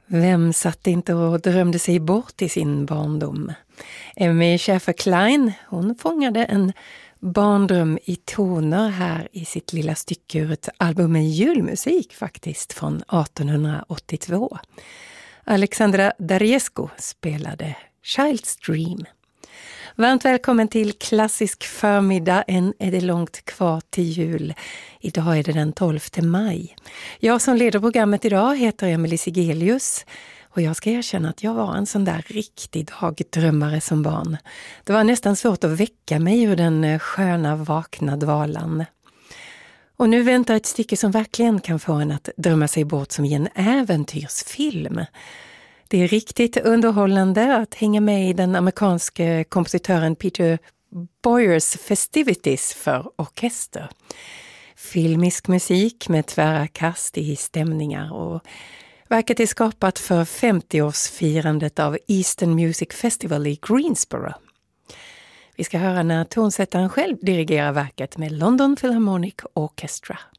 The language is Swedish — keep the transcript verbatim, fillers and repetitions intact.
Vem satt inte och drömde sig bort i sin barndom? Emmy Schäfer-Klein, hon fångade en barndröm i toner här i sitt lilla stycke ur ett album med julmusik faktiskt från arton åttiotvå. Alexandra Darjescu spelade Child's Dream. Varmt välkommen till Klassisk förmiddag, än är det långt kvar till jul. Idag är det den tolfte maj. Jag som leder programmet idag heter Emelie Sigelius och jag ska erkänna att jag var en sån där riktig dagdrömmare som barn. Det var nästan svårt att väcka mig ur den sköna vakna dvalan. Och nu väntar ett stycke som verkligen kan få en att drömma sig bort som i en äventyrsfilm. Det är riktigt underhållande att hänga med i den amerikanske kompositören Peter Boyers Festivities för orkester. Filmisk musik med tvära kast i stämningar, och verket är skapat för femtioårsfirandet av Eastern Music Festival i Greensboro. Vi ska höra när tonsättaren själv dirigerar verket med London Philharmonic Orchestra.